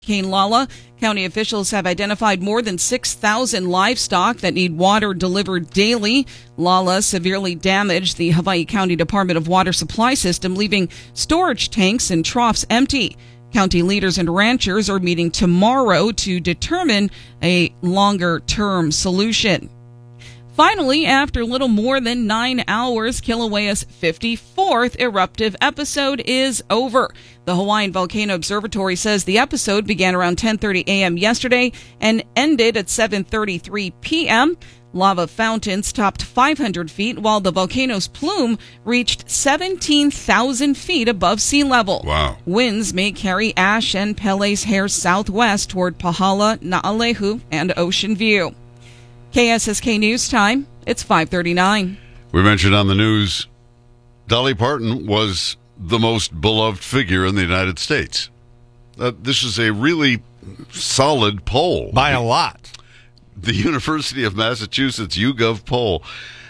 Hurricane Lala. County officials have identified more than 6,000 livestock that need water delivered daily. Lala severely damaged the Hawaii County Department of Water Supply system, leaving storage tanks and troughs empty. County leaders and ranchers are meeting tomorrow to determine a longer-term solution. Finally, after little more than 9 hours, Kilauea's 54th eruptive episode is over. The Hawaiian Volcano Observatory says the episode began around 10:30 a.m. yesterday and ended at 7:33 p.m. Lava fountains topped 500 feet, while the volcano's plume reached 17,000 feet above sea level. Wow. Winds may carry ash and Pele's hair southwest toward Pahala, Naalehu, and Ocean View. KSSK News Time, it's 5:39. We mentioned on the news, Dolly Parton was the most beloved figure in the United States. This is a really solid poll. By a lot. The University of Massachusetts YouGov poll,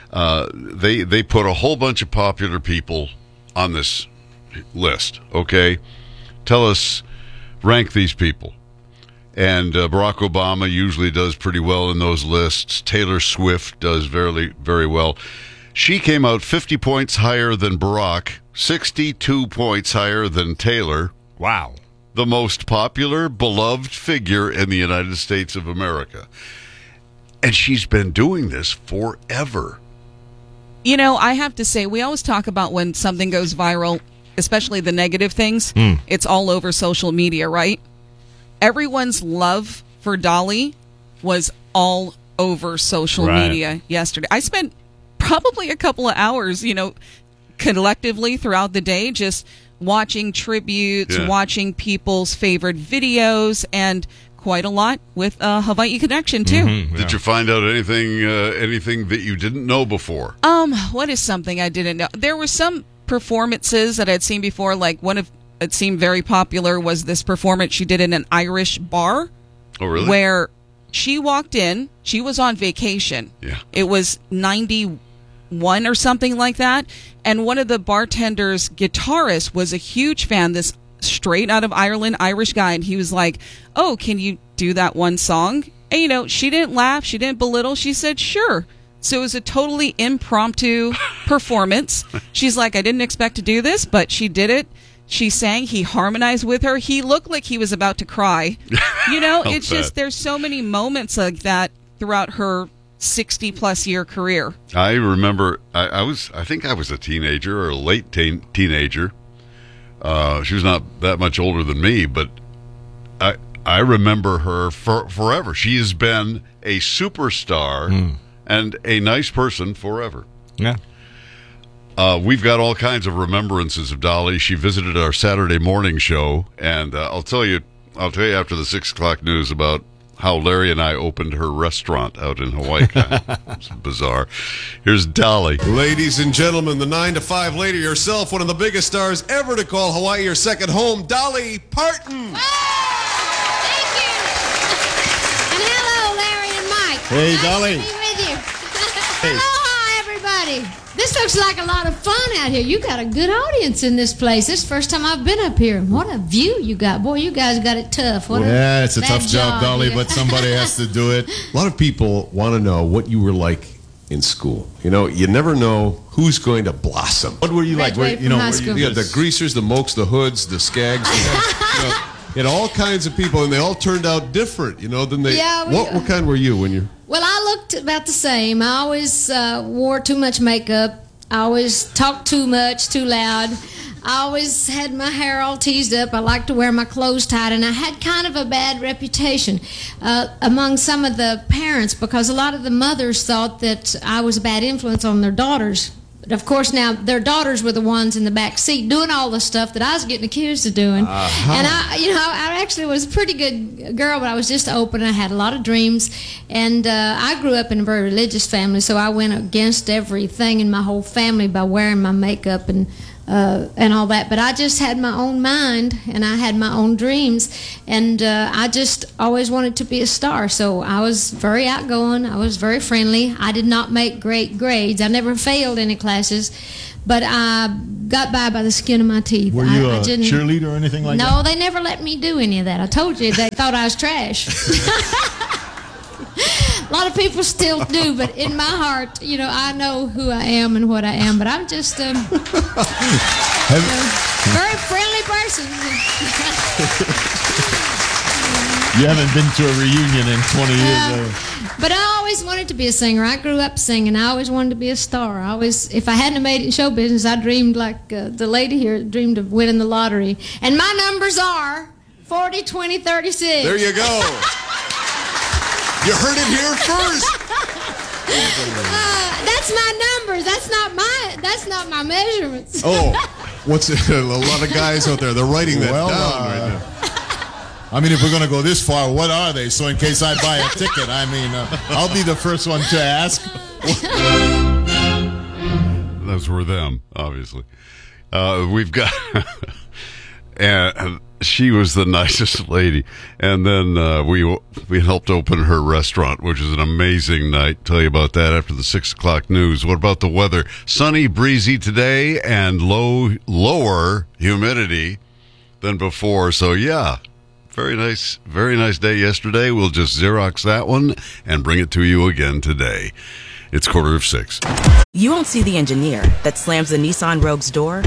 they put a whole bunch of popular people on this list, okay? Tell us, rank these people. And Barack Obama usually does pretty well in those lists. Taylor Swift does very, very well. She came out 50 points higher than Barack, 62 points higher than Taylor. Wow. The most popular, beloved figure in the United States of America. And she's been doing this forever. You know, I have to say, we always talk about when something goes viral, especially the negative things, it's all over social media, right? Everyone's love for Dolly was all over social media yesterday. I spent probably a couple of hours, collectively throughout the day, just watching tributes, watching people's favorite videos, and quite a lot with Hawaii Connection, too. Mm-hmm, Did you find out anything that you didn't know before? What is something I didn't know? There were some performances that I'd seen before, like one of it seemed very popular was this performance she did in an Irish bar. Oh, really? Where she walked in, she was on vacation. Yeah. It was 91 or something like that. And one of the bartender's guitarists was a huge fan, this straight out of Ireland Irish guy. And he was like, "Oh, can you do that one song?" And, she didn't laugh. She didn't belittle. She said, "Sure." So it was a totally impromptu performance. She's like, "I didn't expect to do this, but she did it." She sang, he harmonized with her. He looked like he was about to cry. It's just, there's so many moments like that throughout her 60-plus year career. I remember, I think I was a teenager or a late teenager. She was not that much older than me, but I remember her forever. She has been a superstar and a nice person forever. Yeah. We've got all kinds of remembrances of Dolly. She visited our Saturday morning show, and I'll tell you after the 6 o'clock news about how Larry and I opened her restaurant out in Hawaii. It's bizarre. Here's Dolly. Ladies and gentlemen, the 9 to 5 lady herself, one of the biggest stars ever to call Hawaii your second home, Dolly Parton. Thank you. And hello, Larry and Mike. Hey, nice Dolly. to be with you. Aloha, everybody. This looks like a lot of fun out here. You got a good audience in this place. This is the first time I've been up here. What a view you got. Boy, you guys got it tough. It's a bad tough job, Dolly, here. but somebody has to do it. A lot of people want to know what you were like in school. You never know who's going to blossom. What were you like? Graduated from high school. You had the greasers, the mokes, the hoods, the skags. You had all kinds of people, and they all turned out different, than they... Yeah, what kind were you when you're... Well, I looked about the same. I always wore too much makeup. I always talked too much, too loud. I always had my hair all teased up. I liked to wear my clothes tight, and I had kind of a bad reputation among some of the parents because a lot of the mothers thought that I was a bad influence on their daughters. But of course, now their daughters were the ones in the back seat doing all the stuff that I was getting accused of doing. And I actually was a pretty good girl, but I was just open. I had a lot of dreams, and I grew up in a very religious family, so I went against everything in my whole family by wearing my makeup and and all that. But I just had my own mind, and I had my own dreams, and I just always wanted to be a star. So I was very outgoing. I was very friendly. I did not make great grades. I never failed any classes, but I got by the skin of my teeth. Were you a cheerleader or anything like that? No, they never let me do any of that. I told you, they thought I was trash. A lot of people still do, but in my heart, I know who I am and what I am. But I'm just a very friendly person. You haven't been to a reunion in 20 years. But I always wanted to be a singer. I grew up singing. I always wanted to be a star. If I hadn't made it in show business, I dreamed like the lady here dreamed of winning the lottery. And my numbers are 40, 20, 36. There you go. You heard it here first. That's my numbers. That's not my measurements. Oh, what's it? A lot of guys out there, they're writing that down right now. I mean, if we're going to go this far, what are they? So in case I buy a ticket, I'll be the first one to ask. Those were them, obviously. We've got... and she was the nicest lady. And then we helped open her restaurant, which is an amazing night. Tell you about that after the 6 o'clock news. What about the weather? Sunny, breezy today, and lower humidity than before. So, yeah, very nice day yesterday. We'll just Xerox that one and bring it to you again today. It's 5:45. You won't see the engineer that slams the Nissan Rogue's door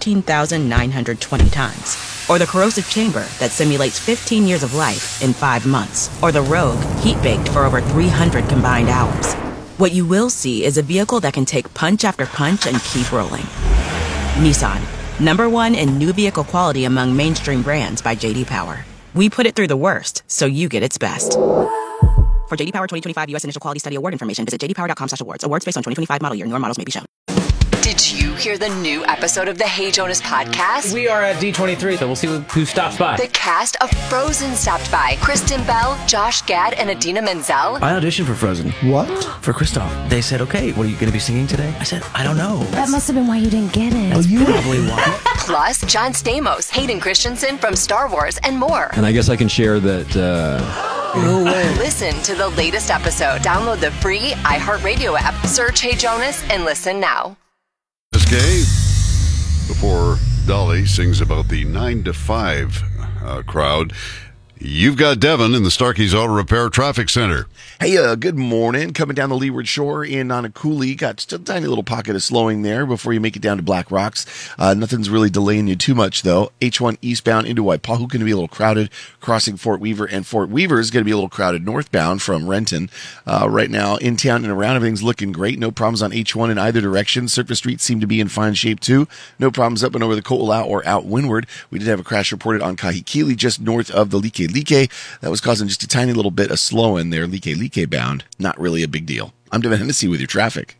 13,920 times. Or the corrosive chamber that simulates 15 years of life in 5 months. Or the Rogue heat-baked for over 300 combined hours. What you will see is a vehicle that can take punch after punch and keep rolling. Nissan, #1 in new vehicle quality among mainstream brands by J.D. Power. We put it through the worst, so you get its best. For J.D. Power 2025 U.S. Initial Quality Study Award information, visit jdpower.com/awards. Awards based on 2025 model year. Newer models may be shown. Did you hear the new episode of the Hey Jonas podcast? We are at D23, so we'll see who stops by. The cast of Frozen stopped by. Kristen Bell, Josh Gad, and Idina Menzel. I auditioned for Frozen. What? For Kristoff. They said, okay, what are you going to be singing today? I said, I don't know. That must have been why you didn't get it. That's probably why. Plus, John Stamos, Hayden Christensen from Star Wars, and more. And I guess I can share that... No way. Listen to the latest episode. Download the free iHeartRadio app. Search Hey Jonas and listen now. Okay, before Dolly sings about the 9 to 5 crowd, you've got Devin in the Starkey's Auto Repair Traffic Center. Hey, good morning. Coming down the Leeward Shore in Nonacooley. Got just a tiny little pocket of slowing there before you make it down to Black Rocks. Nothing's really delaying you too much, though. H1 eastbound into Waipahu going to be a little crowded, crossing Fort Weaver, and Fort Weaver is going to be a little crowded northbound from Renton. Right now, in town and around, everything's looking great. No problems on H1 in either direction. Surface streets seem to be in fine shape, too. No problems up and over the Ko'olau or out windward. We did have a crash reported on Kahikili, just north of the Like. That was causing just a tiny little bit of slowing there, Like bound. Not really a big deal. I'm Devin Hennessy with your traffic.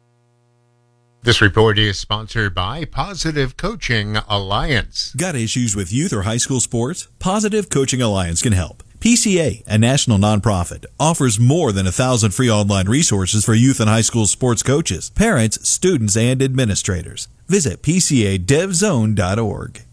This report is sponsored by Positive Coaching Alliance. Got issues with youth or high school sports? Positive Coaching Alliance can help. PCA, a national nonprofit, offers more than 1,000 free online resources for youth and high school sports coaches, parents, students, and administrators. Visit PCADevZone.org.